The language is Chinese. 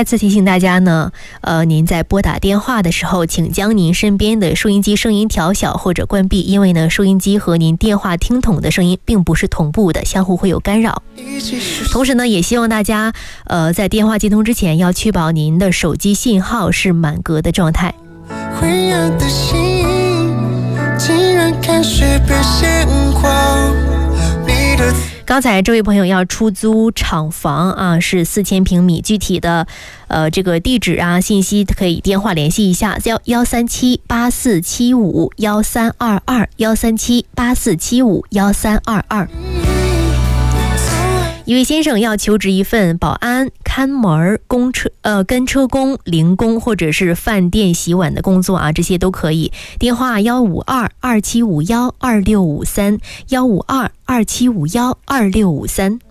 再次提醒大家呢，您在拨打电话的时候，请将您身边的收音机声音调小或者关闭，因为呢，收音机和您电话听筒的声音并不是同步的，相互会有干扰。同时呢，也希望大家在电话接通之前要确保您的手机信号是满格的状态。灰暗的心竟然看水被鲜花。刚才这位朋友要出租厂房啊，是4000平米，具体的这个地址啊信息可以电话联系一下，13784751322，13784751322。一位先生要求职一份保安、看门、跟车工、零工或者是饭店洗碗的工作啊，这些都可以。电话15227512653，15227512653。